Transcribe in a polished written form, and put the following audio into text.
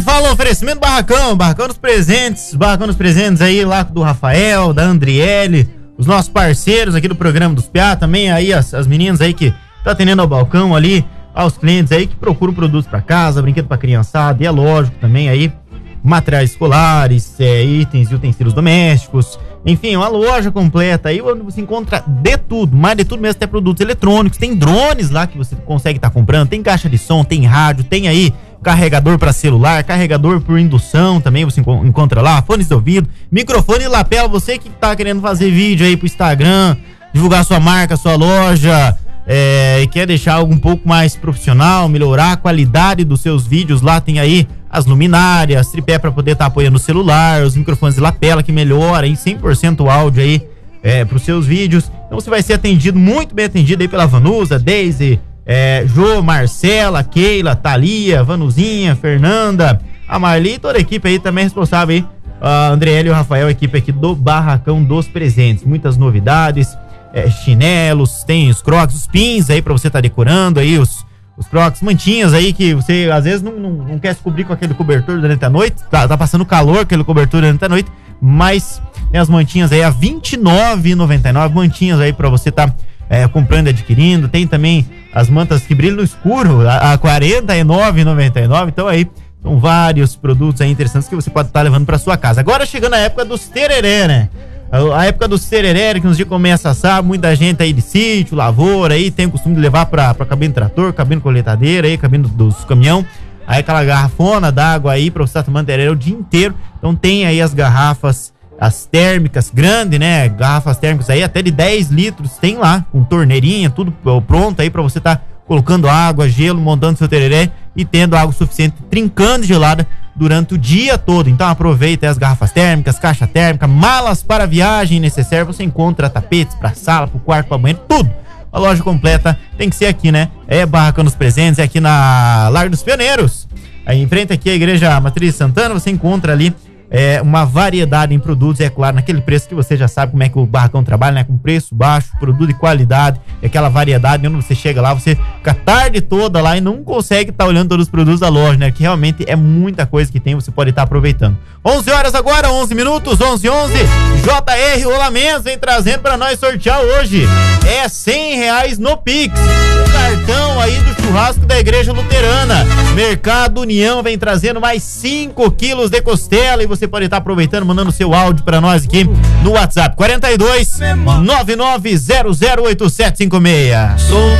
gente fala no oferecimento Barracão dos presentes aí lá do Rafael, da Andriele, os nossos parceiros aqui do programa dos Piá, também aí as meninas aí que tá atendendo ao balcão ali, aos clientes aí que procuram produtos para casa, brinquedo para criançada, e é lógico também aí materiais escolares, itens e utensílios domésticos, enfim, uma loja completa aí onde você encontra de tudo, mais de tudo mesmo, até produtos eletrônicos, tem drones lá que você consegue estar comprando, tem caixa de som, tem rádio, tem aí carregador para celular, carregador por indução também você encontra lá, fones de ouvido, microfone e lapela, você que tá querendo fazer vídeo aí pro Instagram, divulgar sua marca, sua loja, e quer deixar algo um pouco mais profissional, melhorar a qualidade dos seus vídeos, lá tem aí as luminárias, tripé para poder estar apoiando o celular, os microfones de lapela que melhora em 100% o áudio aí para os seus vídeos. Então você vai ser atendido, muito bem atendido aí pela Vanusa, Deise, Jô, Marcela, Keila, Thalia, Vanuzinha, Fernanda, a Marli, toda a equipe aí também responsável aí, a Andriele e o Rafael, a equipe aqui do Barracão dos Presentes, muitas novidades, chinelos, tem os crocs, os pins aí pra você tá decorando aí, os crocs, mantinhas aí que você às vezes não quer se cobrir com aquele cobertor durante a noite, tá passando calor aquele cobertor durante a noite, mas tem as mantinhas aí a R$29,99, mantinhas aí pra você tá comprando e adquirindo, tem também as mantas que brilham no escuro a R$49,99, então aí são vários produtos aí interessantes que você pode estar levando pra sua casa. Agora chegando a época dos tereré, né? A época dos tereré, que uns dias começa a assar, muita gente aí de sítio, lavoura, aí tem o costume de levar pra cabine do trator, cabine coletadeira, aí, cabine dos caminhão, aí aquela garrafona d'água aí pra você estar tomando tereré o dia inteiro. Então tem aí as garrafas, as térmicas grandes, né? Garrafas térmicas aí até de 10 litros, tem lá, com torneirinha, tudo pronto aí pra você estar colocando água, gelo, montando seu tereré e tendo água suficiente, trincando gelada durante o dia todo. Então aproveita as garrafas térmicas, caixa térmica, malas para viagem necessária, você encontra tapetes para sala, para o quarto, para banheiro, tudo. A loja completa tem que ser aqui, né? Barracão dos Presentes, é aqui na Largo dos Pioneiros. Aí em frente aqui a Igreja Matriz de Santana, você encontra ali uma variedade em produtos, é claro, naquele preço que você já sabe como é que o Barracão trabalha, né? Com preço baixo, produto de qualidade, aquela variedade, quando você chega lá, você fica a tarde toda lá e não consegue estar olhando todos os produtos da loja, né? Que realmente é muita coisa que tem, você pode estar aproveitando. 11 horas agora, 11 minutos, 11:11. JR Rolamentos vem trazendo para nós sortear hoje. R$100 no Pix. O cartão aí do churrasco da Igreja Luterana. Mercado União vem trazendo mais 5 quilos de costela e você pode estar aproveitando, mandando seu áudio para nós aqui no WhatsApp 42 99008756.